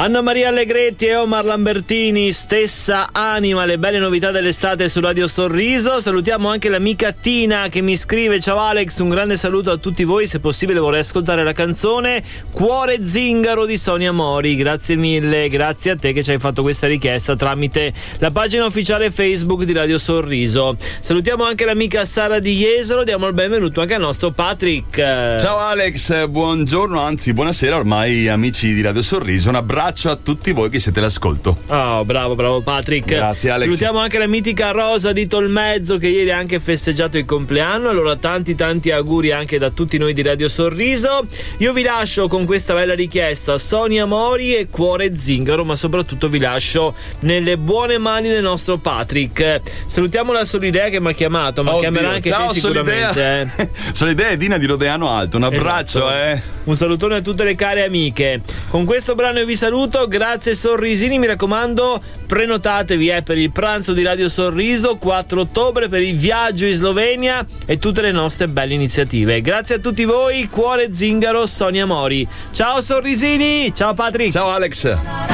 Anna Maria Allegretti e Omar Lambertini, stessa anima, le belle novità dell'estate su Radio Sorriso. Salutiamo anche l'amica Tina che mi scrive: ciao Alex, un grande saluto a tutti voi, se possibile vorrei ascoltare la canzone Cuore Zingaro di Sonia Mori. Grazie mille, grazie a te che ci hai fatto questa richiesta tramite la pagina ufficiale Facebook di Radio Sorriso. Salutiamo anche l'amica Sara di Jesolo, diamo il benvenuto anche al nostro Patrick. Ciao Alex, buongiorno, anzi buonasera ormai amici di Radio Sorriso, un abbraccio a tutti voi che siete l'ascolto. Oh, bravo Patrick. Grazie Alex. Salutiamo anche la mitica Rosa di Tolmezzo che ieri ha anche festeggiato il compleanno, allora tanti auguri anche da tutti noi di Radio Sorriso. Io vi lascio con questa bella richiesta, Sonia Mori e Cuore Zingaro, ma soprattutto vi lascio nelle buone mani del nostro Patrick. Salutiamo la Solidea che mi ha chiamato, ma chiamerà anche ciao, te sicuramente. Solidea e Dina di Rodeano Alto, un abbraccio. Esatto. Un salutone a tutte le care amiche. Con questo brano io vi saluto, grazie Sorrisini, mi raccomando prenotatevi per il pranzo di Radio Sorriso 4 ottobre, per il viaggio in Slovenia e tutte le nostre belle iniziative. Grazie a tutti voi, Cuore Zingaro, Sonia Mori. Ciao Sorrisini, ciao Patrick. Ciao Alex.